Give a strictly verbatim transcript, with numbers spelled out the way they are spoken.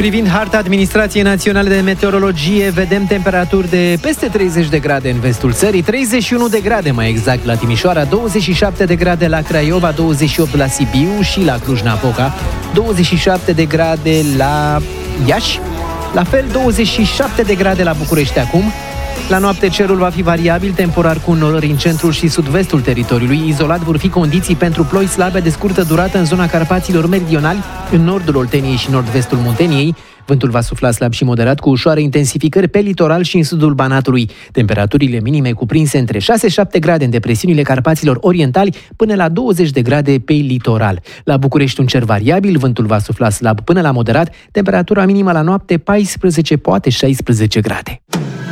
Privind harta Administrației Naționale de Meteorologie, vedem temperaturi de peste treizeci de grade în vestul țării, treizeci și unu de grade mai exact la Timișoara, douăzeci și șapte de grade la Craiova, douăzeci și opt la Sibiu și la Cluj-Napoca, douăzeci și șapte de grade la Iași, la fel douăzeci și șapte de grade la București acum. La noapte cerul va fi variabil, temporar cu înnorări în centrul și sud-vestul teritoriului. Izolat vor fi condiții pentru ploi slabe de scurtă durată în zona Carpaților meridionali, în nordul Olteniei și nord-vestul Munteniei. Vântul va sufla slab și moderat cu ușoare intensificări pe litoral și în sudul Banatului. Temperaturile minime cuprinse între șase șapte grade în depresiunile Carpaților orientali până la douăzeci de grade pe litoral. La București un cer variabil, vântul va sufla slab până la moderat, temperatura minimă la noapte paisprezece, poate șaisprezece grade.